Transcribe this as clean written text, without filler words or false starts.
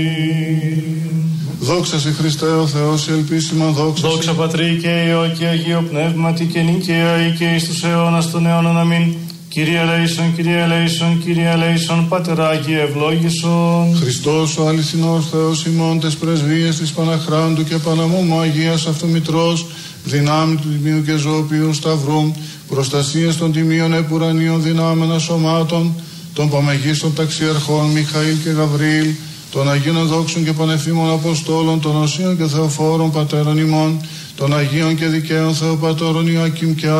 Δόξα σε Χριστέ ο Θεός, ελπίσιμα δόξα. Δόξα Πατρί και Υιό και Αγίο Πνεύματι και νικαία και εις τους αιώνας των αιώνων. Αμήν. Κύριε ελέησον, Κύριε ελέησον, Κύριε ελέησον, Πάτερ Άγιε ευλόγησον. Χριστός ο αληθινός Θεός ημών, τες πρεσβείες της Παναχράντου και Παναμόμου Αγίας Αυτομητρός, δυνάμει του Τιμίου και Ζωοποιού Σταυρού, προστασίες των τιμίων επουρανίων δυνάμενα σωμάτων, των παμεγίστων ταξιαρχών Μιχαήλ και Γαβρίλ, των Αγίων Δόξων και Πανεφήμων Αποστόλων, των Οσίων και Θεοφόρων Πατέρων ημών, των Αγίων και Δικαίων Θεοπατώρων Ιωακήμ και